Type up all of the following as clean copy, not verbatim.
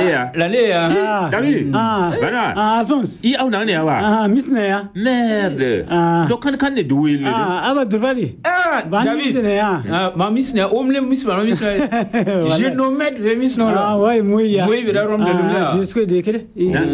Lalea. David. Bana. Alphonse. I au nang ne wa. Miss ne ya. Merde. To kan ne duwi le. Aba Durbali. David. Ma miss ne omle miss ba miss ne. Je nomade le miss no la. Ouais, moi ya. Oui, il a rom de lumière. Jusqu'au décret.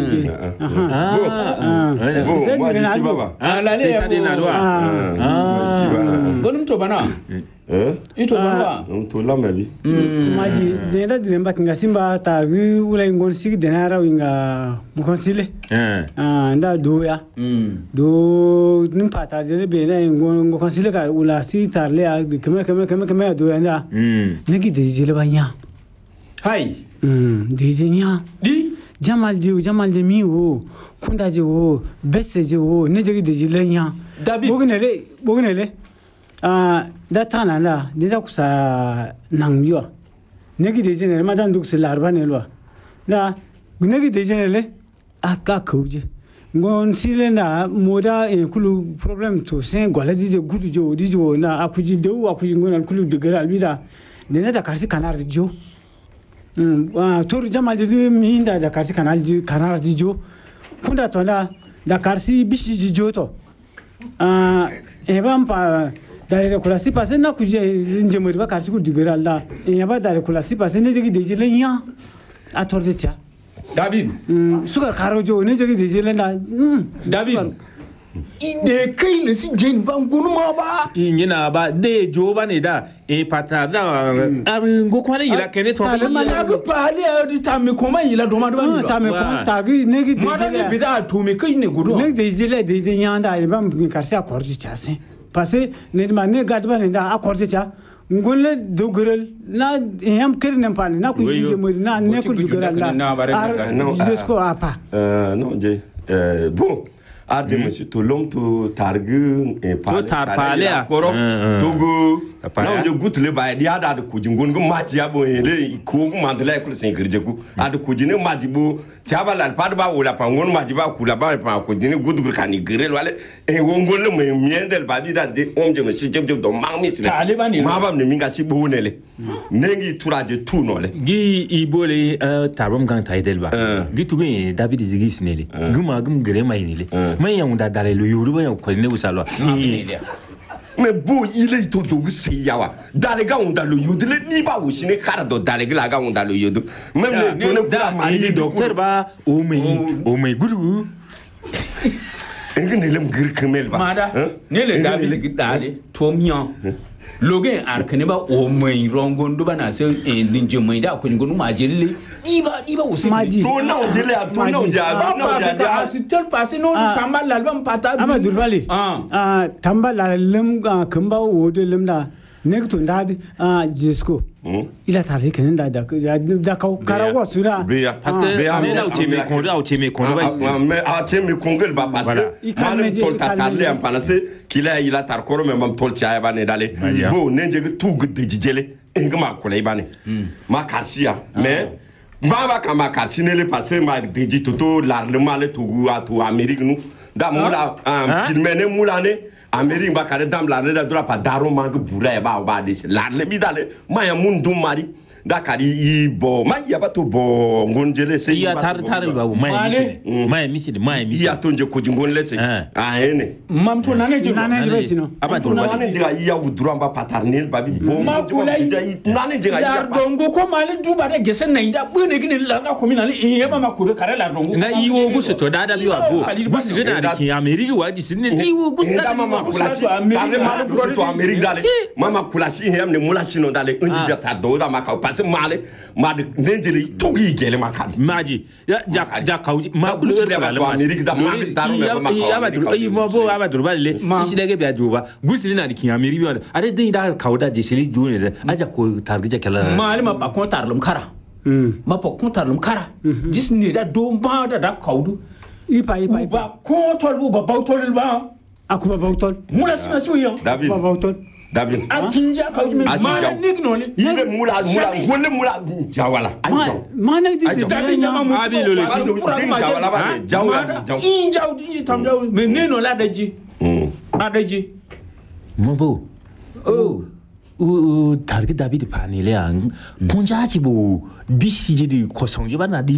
Moi je suis baba. Lalea de na Gonum to bana. Ito bana. To la mebi. Maji de da diremba kinga simba tarbi ula ngon sig denara winga bukonsile. Nda do ya. Do nim patar de be na ngon konsile ka ula si tarle ya keme do ya nda. Negi de jile banya. Hai. De jenya. Di Jamal de mi wo kunda je wo besse je wo ne jegi de jile nya. David bognele da tana la da kusa nangyo negi de jene madan duk larba ne lo da negi de jene le aka kuje ngon sile na moda kulu problem to sen gola di de gudu jo di jo na akuji de akuji ngon kulu de gara albida de na da karsi kanar jo tor jamal de mi da karsi kanar di jo kunda to da karsi bishi jo to evan pa dare kula si passe na kuje nje mo ba karsi ku digera la e ba dare kula si passe ne jegi deje le ya atorde tia David suka karo jo ne jegi deje le na David ide kai ne si jeni ban gunu ma ba nyina ba de jo ba ne da e pata da go kwale ila kene to ma na go pali a di tami ko ma ila do ma do ba tami ko tagi ne gi ma da bi da to me kai ne gudu ne deje le de nyanda e ba mi karsi akorde tia sen parce ne ma ne gadba ne da akorde tia ngolle dogorel na yam kirne pan na ku yinge mo na ne ku dogorel la non jusqu'au apa non je bon arde monsieur to long to targu e pa to tarpale a koro togo na je gutle ba dia da ku jingon go mati ya bo ele ko ko mandela ko sen girje ku ad ku jine mati bo tiaba la pa ba wala pa ngon mati ba ku la ba pa ku jine gudur kan ni girel wala e wongol le me miendel ba di da de je monsieur je do mangmi sile ma ba ne minga si bo nele nengi turaje tu no le gi ibole tarom gang taidel ba gi tu gi David digi sinele guma gum gere mai nele mai ya unda dale lu yuru ba ya ko ne usalo mais bo ile to do se yawa dale ga unda lu yudu le ni ba wo shine kara do dale ga unda lu yudu même le to ne kura mari docteur ba o mai gudu engene lem gir kemel ba mada ne le David dale to mian logen arkane ba o mai rongondo bana se ninje mai da kun gonu majelle iba usi to na ojele to na oja asitel passé no tamba l'album pata Amadou Bali tamba l'album kamba o de lemda nekto ndadi jisko ila tare kenan da karawa sura parce que na ucheme kondo ba mais acheme kongel ba parce que mal tol ta tarle am panase kila ila tar koro mais mam tol chaaya ba ne dale bo ne je tu gudde jijele ngama kulay ba ne ma karsia mais baba kama karsinele passé ma deji toto larlement le togu atu Amérique nous da mula filmene mula ne Amérique ba kare dam la da dura pa daro mang bura ba de la le bidale maya mundu mari da kari I bo maya ba to bo ngonjele se ya tar ba maya misili ya tonje ko jingonle se ene mam to nane je sino aba to nane je ya wudura ba paternel ba bi bo nane je ya dongo ko mali duba de gesen na inda bune gine la na communal e ba makure kare la dongo na iwo gusu to da biwa bo gusu gina da ki America waji sinne iwo gusu da mama kulasi America ma gusu to America dale mama kulasi hem ne mulasi no dale unji ta do da maka parce male ma de nenjeli togi gele makadi maji ja kawji ma kulu ba to America da ma daru me ba maka yi mo bo Amadou Bali isi dege be ajuba gusu na ki America are de da kawda je sili dune da aja ko targija kala malima ba ko tarlum kara ma po ko tarlum kara jisni da do ba da kawdu ipa ba ko tolbu ba bawtol ba akuba bawtol mula simasu yo David bawtol David akinja kawdu me ma nik no ni ibe mula golle mula jawala anjo mana di David nyama abi lolo jawala ba jawala injawdi tamdaw me neno la daji adaji mobo target David panile ang konjaji bo bisiji di kosongji bana di